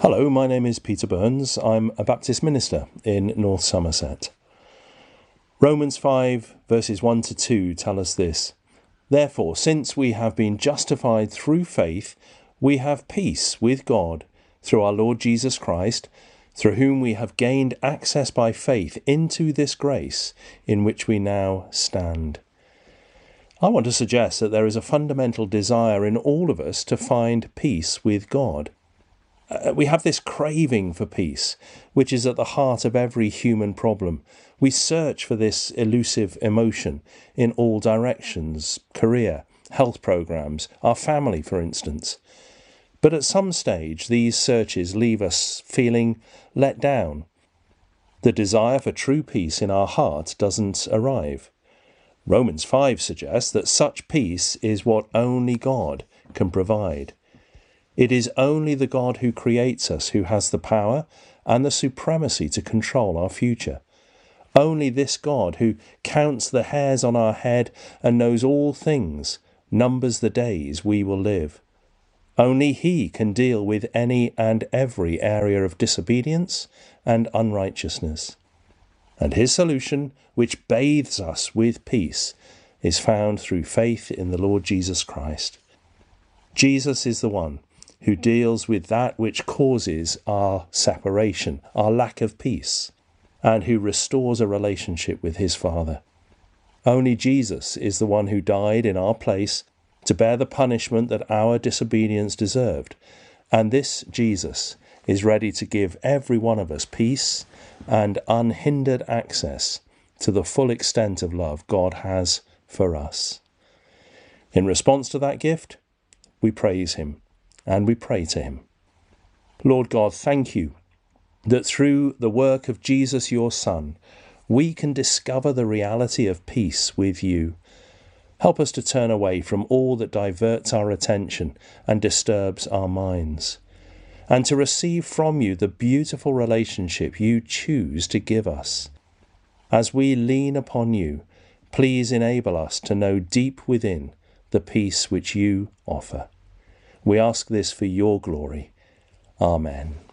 Hello, my name is Peter Burns. I'm a Baptist minister in North Somerset. Romans 5 verses 1 to 2 tell us this. Therefore, since we have been justified through faith, we have peace with God through our Lord Jesus Christ, through whom we have gained access by faith into this grace in which we now stand. I want to suggest that there is a fundamental desire in all of us to find peace with God. We have this craving for peace, which is at the heart of every human problem. We search for this elusive emotion in all directions, career, health programs, our family, for instance. But at some stage, these searches leave us feeling let down. The desire for true peace in our heart doesn't arrive. Romans 5 suggests that such peace is what only God can provide. It is only the God who creates us who has the power and the supremacy to control our future. Only this God who counts the hairs on our head and knows all things, numbers the days we will live. Only He can deal with any and every area of disobedience and unrighteousness. And His solution, which bathes us with peace, is found through faith in the Lord Jesus Christ. Jesus is the one who deals with that which causes our separation, our lack of peace, and who restores a relationship with his Father. Only Jesus is the one who died in our place to bear the punishment that our disobedience deserved, and this Jesus is ready to give every one of us peace and unhindered access to the full extent of love God has for us. In response to that gift, we praise Him. And we pray to Him. Lord God, thank you that through the work of Jesus, your Son, we can discover the reality of peace with you. Help us to turn away from all that diverts our attention and disturbs our minds, and to receive from you the beautiful relationship you choose to give us. As we lean upon you, please enable us to know deep within the peace which you offer. We ask this for your glory. Amen.